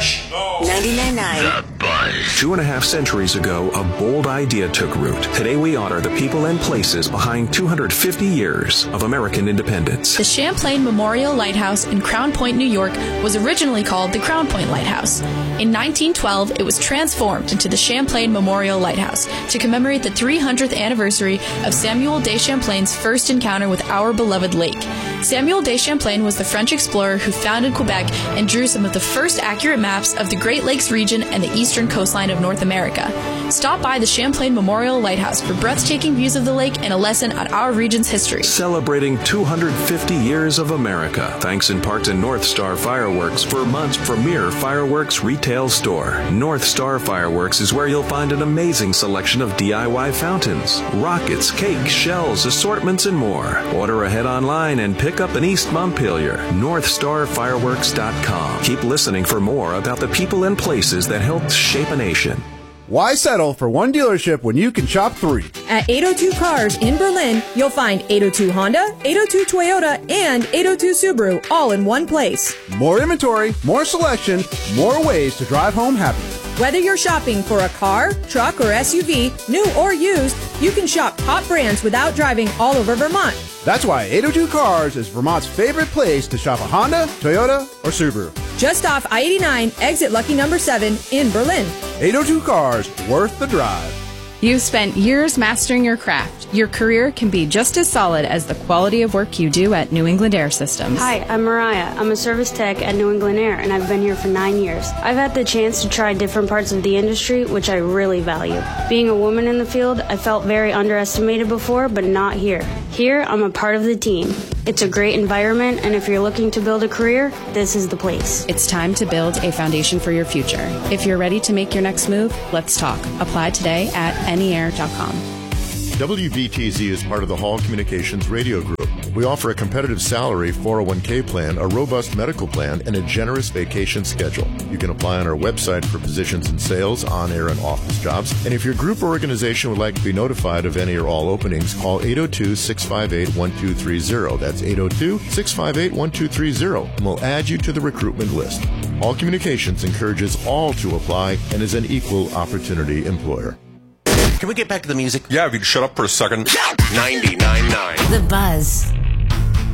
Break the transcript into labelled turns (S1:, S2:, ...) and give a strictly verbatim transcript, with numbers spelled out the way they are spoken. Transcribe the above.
S1: ninety-nine point nine The Buzz. Two and a half centuries ago, a bold idea took root. Today we honor the people and places behind two hundred fifty years of American independence.
S2: The Champlain Memorial Lighthouse in Crown Point, New York was originally called the Crown Point Lighthouse. In nineteen twelve, it was transformed into the Champlain Memorial Lighthouse to commemorate the three hundredth anniversary of Samuel de Champlain's first encounter with our beloved lake. Samuel de Champlain was the French explorer who founded Quebec and drew some of the first accurate maps of the Great Lakes region and the eastern coastline of North America. Stop by the Champlain Memorial Lighthouse for breathtaking views of the lake and a lesson on our region's history.
S1: Celebrating two hundred fifty years of America, thanks in part to North Star Fireworks, Vermont's premier fireworks retail store. North Star Fireworks is where you'll find an amazing selection of D I Y fountains, rockets, cakes, shells, assortments, and more. Order ahead online and pick up in East Montpelier. North Star Fireworks dot com. Keep listening for more about the people and places that helped shape a nation.
S3: Why settle for one dealership when you can shop three?
S4: At eight oh two Cars in Berlin, you'll find eight oh two Honda, eight oh two Toyota, and eight oh two Subaru all in one place.
S3: More inventory, more selection, more ways to drive home happy.
S4: Whether you're shopping for a car, truck, or S U V, new or used, you can shop top brands without driving all over Vermont.
S3: That's why eight oh two Cars is Vermont's favorite place to shop a Honda, Toyota, or Subaru.
S4: Just off I eighty-nine, exit lucky number seven in Berlin.
S3: eight oh two Cars, worth the drive.
S5: You've spent years mastering your craft. Your career can be just as solid as the quality of work you do at New England Air Systems.
S6: Hi, I'm Mariah. I'm a service tech at New England Air, and I've been here for nine years. I've had the chance to try different parts of the industry, which I really value. Being a woman in the field, I felt very underestimated before, but not here. Here, I'm a part of the team. It's a great environment, and if you're looking to build a career, this is the place.
S5: It's time to build a foundation for your future. If you're ready to make your next move, let's talk. Apply today at any air dot com.
S7: W B T Z is part of the Hall Communications Radio Group. We offer a competitive salary, four oh one k plan, a robust medical plan, and a generous vacation schedule. You can apply on our website for positions in sales, on-air, and office jobs. And if your group or organization would like to be notified of any or all openings, call eight oh two, six five eight, one two three zero. That's eight oh two, six five eight, one two three zero, and we'll add you to the recruitment list. Hall Communications encourages all to apply and is an equal opportunity employer.
S8: Can we get back to the music?
S9: Yeah, if you could shut up for a second.
S8: ninety-nine point nine
S1: The Buzz.